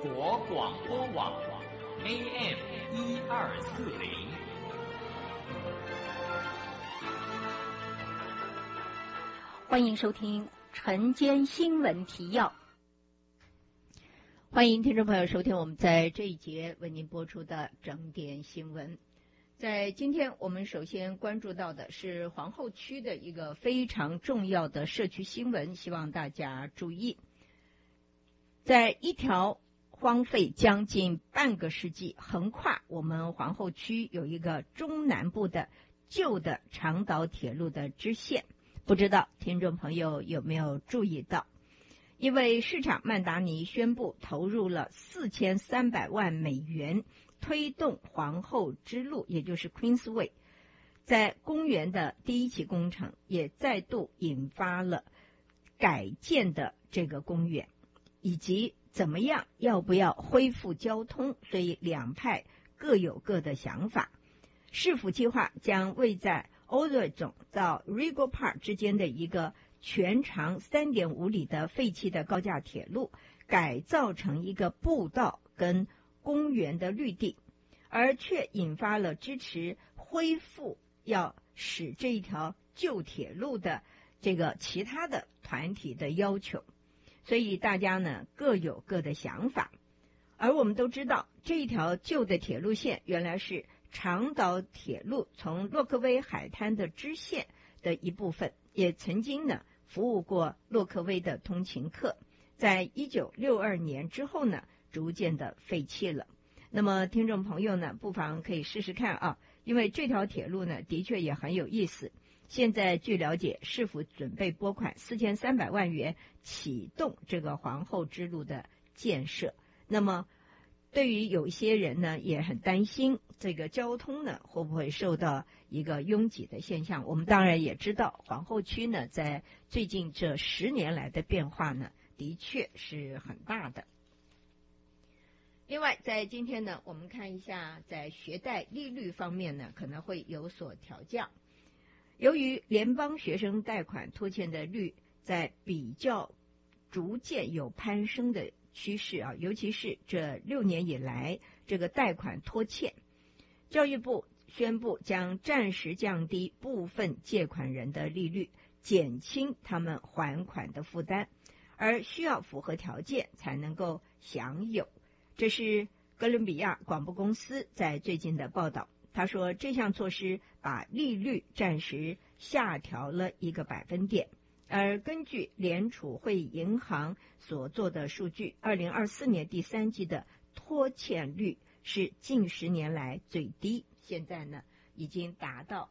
国广播网 AM1240。 欢迎收听晨间新闻提要。欢迎听众朋友收听我们在这一节为您播出的整点新闻。在今天我们首先关注到的是皇后区的一个非常重要的社区新闻，希望大家注意。在一条荒废将近半个世纪，横跨我们皇后区有一个中南部的旧的长岛铁路的支线，不知道听众朋友有没有注意到？因为市长曼达尼宣布投入了4300万美元推动皇后之路，也就是 Queensway， 在公园的第一期工程也再度引发了改建的这个公园，以及怎么样要不要恢复交通，所以两派各有各的想法。市府计划将位在 Oldroyd 到 Regal Park 之间的一个全长3.5里的废弃的高架铁路改造成一个步道跟公园的绿地，而却引发了支持恢复要使这一条旧铁路的这个其他的团体的要求，所以大家呢各有各的想法。而我们都知道这一条旧的铁路线原来是长岛铁路从洛克威海滩的支线的一部分，也曾经呢服务过洛克威的通勤客，在1962年之后呢逐渐的废弃了。那么听众朋友呢不妨可以试试看啊，因为这条铁路呢的确也很有意思。现在据了解，市府准备拨款4300万元启动这个皇后之路的建设。那么对于有一些人呢也很担心这个交通呢会不会受到一个拥挤的现象。我们当然也知道皇后区呢在最近这10年来的变化呢的确是很大的。另外在今天呢我们看一下在学贷利率方面呢可能会有所调降。由于联邦学生贷款拖欠的率在比较逐渐有攀升的趋势啊，尤其是这6年以来这个贷款拖欠，教育部宣布将暂时降低部分借款人的利率，减轻他们还款的负担，而需要符合条件才能够享有。这是哥伦比亚广播公司在最近的报道，他说这项措施把利率暂时下调了1个百分点。而根据联储会银行所做的数据，2024年第3季的拖欠率是近10年来最低，现在呢已经达到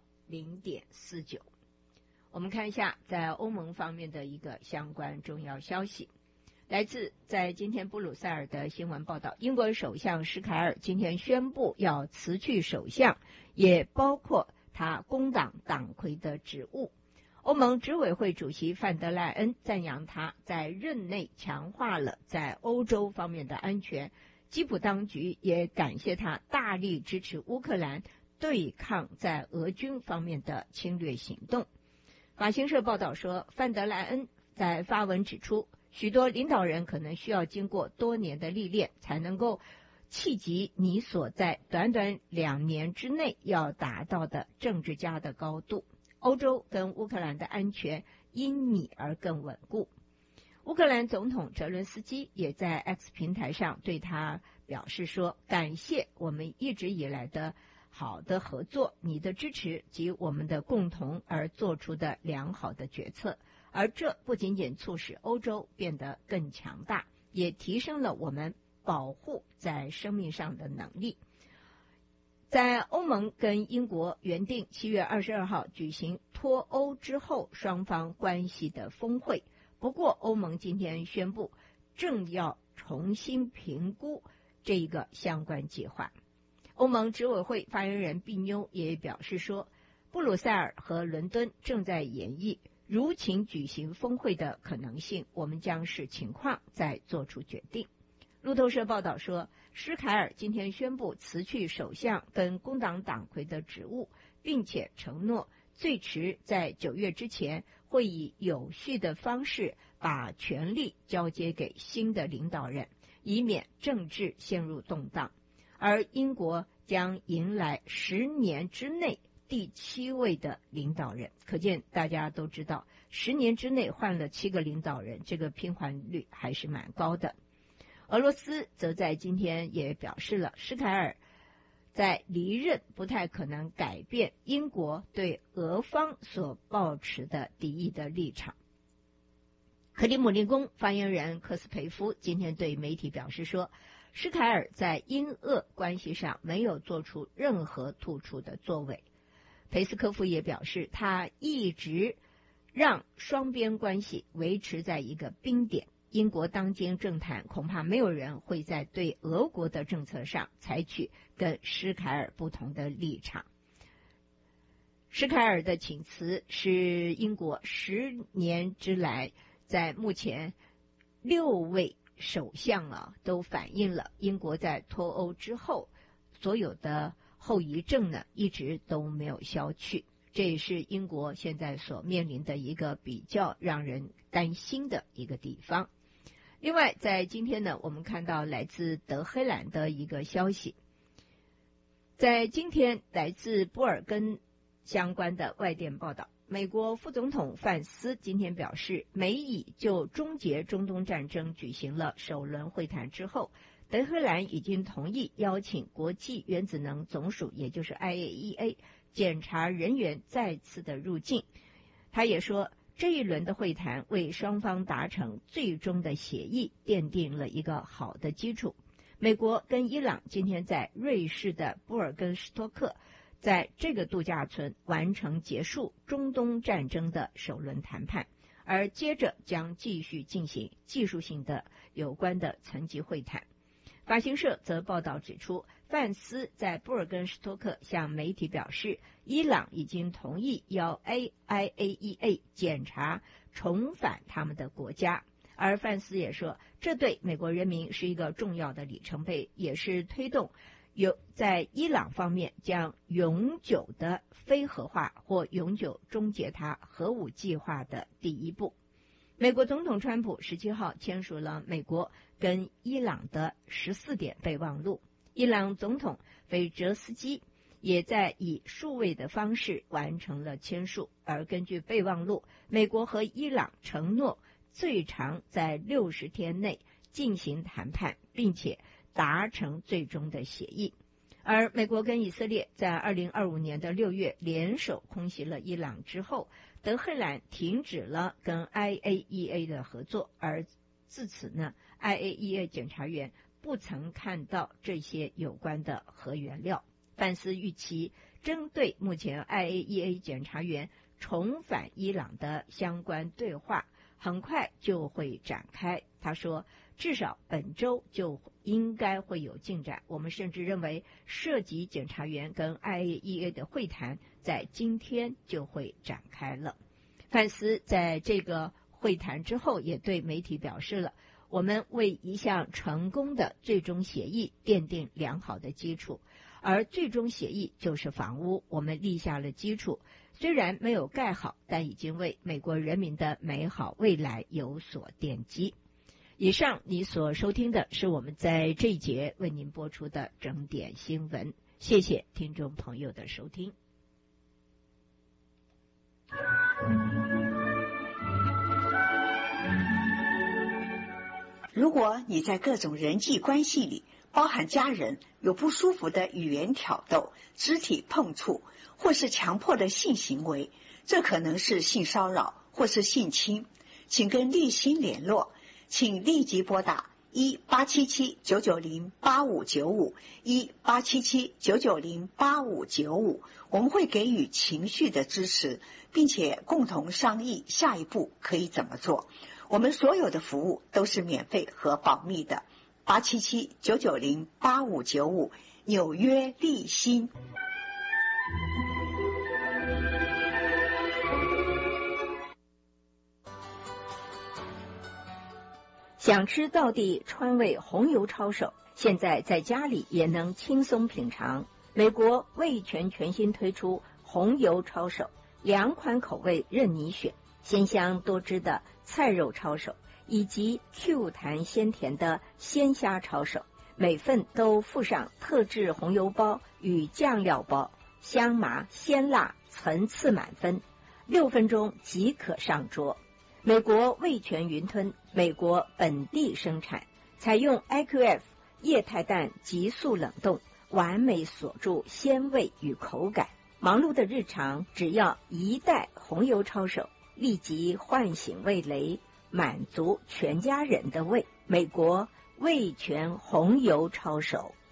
0.49。 我们看一下在欧盟方面的一个相关重要消息，来自在今天布鲁塞尔的新闻报道，英国首相施凯尔今天宣布要辞去首相，也包括他工党党魁的职务。欧盟执委会主席范德赖恩赞扬他在任内强化了在欧洲方面的安全，基辅当局也感谢他大力支持乌克兰对抗在俄军方面的侵略行动。法新社报道说，范德赖恩在发文指出，许多领导人可能需要经过多年的历练才能够企及你所在短短2年之内要达到的政治家的高度。欧洲跟乌克兰的安全因你而更稳固。乌克兰总统泽伦斯基也在 X 平台上对他表示说，感谢我们一直以来的好的合作，你的支持及我们的共同而做出的良好的决策，而这不仅仅促使欧洲变得更强大，也提升了我们保护在生命上的能力。在欧盟跟英国原定7月22号举行脱欧之后双方关系的峰会，不过欧盟今天宣布正要重新评估这个相关计划。欧盟执委会发言人毕妞也表示说，布鲁塞尔和伦敦正在研议如情举行峰会的可能性，我们将视情况再做出决定。路透社报道说，施凯尔今天宣布辞去首相跟工党党魁的职务，并且承诺最迟在9月之前会以有序的方式把权力交接给新的领导人， 以免政治陷入动荡。而英国将迎来10年之内第7位的领导人，可见大家都知道10年之内换了7个领导人，这个拼换率还是蛮高的。俄罗斯则在今天也表示了，施凯尔在离任不太可能改变英国对俄方所抱持的敌意的立场。克里姆林宫发言人科斯培夫今天对媒体表示说，施凯尔在英俄关系上没有做出任何突出的作为。佩斯科夫也表示，他一直让双边关系维持在一个冰点。英国当今政坛恐怕没有人会在对俄国的政策上采取跟施凯尔不同的立场。施凯尔的请辞是英国10年之来在目前6位首相都反映了英国在脱欧之后所有的后遗症呢一直都没有消去，这也是英国现在所面临的一个比较让人担心的一个地方。另外在今天呢，我们看到来自德黑兰的一个消息，在今天来自波尔根相关的外电报道，美国副总统范斯今天表示，美以就终结中东战争举行了首轮会谈之后，德黑兰已经同意邀请国际原子能总署，也就是 IAEA 检查人员再次的入境。他也说，这一轮的会谈为双方达成最终的协议奠定了一个好的基础。美国跟伊朗今天在瑞士的布尔根斯托克在这个度假村完成结束中东战争的首轮谈判，而接着将继续进行技术性的有关的层级会谈。法新社则报道指出，范斯在布尔根斯托克向媒体表示，伊朗已经同意要 IAEA 检查重返他们的国家。而范斯也说，这对美国人民是一个重要的里程碑，也是推动在伊朗方面将永久的非核化或永久终结它核武计划的第一步。美国总统川普17号签署了美国跟伊朗的14点备忘录，伊朗总统菲泽斯基也在以数位的方式完成了签署。而根据备忘录，美国和伊朗承诺最长在60天内进行谈判，并且达成最终的协议。而美国跟以色列在2025年的6月联手空袭了伊朗之后，德黑兰停止了跟 IAEA 的合作，而自此呢 IAEA 检察员不曾看到这些有关的核原料。范斯预期针对目前 IAEA 检察员重返伊朗的相关对话很快就会展开。他说，至少本周就应该会有进展，我们甚至认为涉及检察员跟 IAEA 的会谈在今天就会展开了。范斯在这个会谈之后也对媒体表示了，我们为一项成功的最终协议奠定良好的基础，而最终协议就是房屋，我们立下了基础，虽然没有盖好，但已经为美国人民的美好未来有所奠基。以上你所收听的是我们在这一节为您播出的整点新闻，谢谢听众朋友的收听。 如果你在各种人际关系里，包含家人，有不舒服的语言挑逗、肢体碰触或是强迫的性行为，这可能是性骚扰或是性侵，请跟立新联络，请立即拨打1877-990-8595 1877-990-8595，我们会给予情绪的支持，并且共同商议下一步可以怎么做。我们所有的服务都是免费和保密的。877-990-8595，纽约立新。 想吃道地川味红油抄手，现在在家里也能轻松品尝。美国味全全新推出红油抄手，2款口味任你选，鲜香多汁的菜肉抄手， 以及 Q 弹鲜甜的鲜虾抄手，每份都附上特制红油包与酱料包，香麻鲜辣，层次满分，6分钟即可上桌。美国味全云吞，美国本地生产，采用 IQF 液态氮急速冷冻，完美锁住鲜味与口感。忙碌的日常，只要一袋红油抄手，立即唤醒味蕾，满足全家人的胃。美国味全红油抄手。